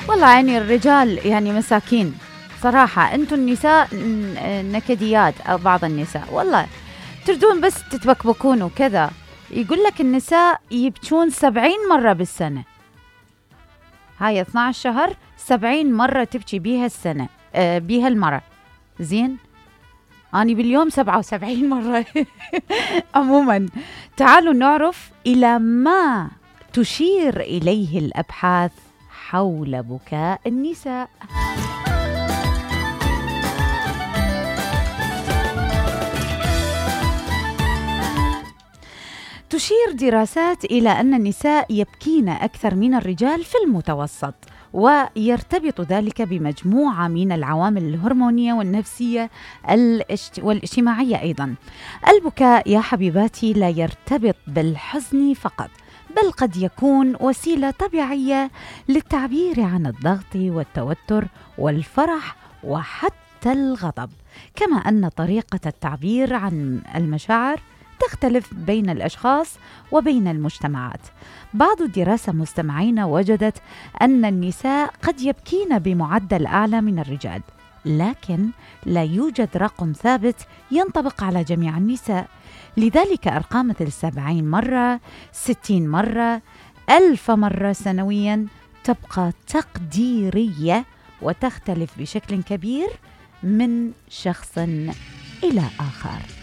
والله يعني الرجال يعني مساكين صراحة. أنتم النساء نكديات، أو بعض النساء والله تردون بس تتبكبكون وكذا. يقول لك النساء يبكون 70 مرة بالسنة. هاي 12 شهر 70 مرة تبكي بيها السنة، بيها المرة. زين، أنا باليوم 77 مرة. عموما تعالوا نعرف إلى ما تشير إليه الأبحاث حول بكاء النساء. تشير دراسات إلى أن النساء يبكين أكثر من الرجال في المتوسط، ويرتبط ذلك بمجموعة من العوامل الهرمونية والنفسية والاجتماعية أيضا. البكاء يا حبيباتي لا يرتبط بالحزن فقط، بل قد يكون وسيلة طبيعية للتعبير عن الضغط والتوتر والفرح وحتى الغضب، كما أن طريقة التعبير عن المشاعر تختلف بين الأشخاص وبين المجتمعات. بعض الدراسة مستمعين وجدت أن النساء قد يبكين بمعدل أعلى من الرجال، لكن لا يوجد رقم ثابت ينطبق على جميع النساء. لذلك أرقام مثل 70 مرة، 60 مرة، 1000 مرة سنويا تبقى تقديرية وتختلف بشكل كبير من شخص إلى آخر.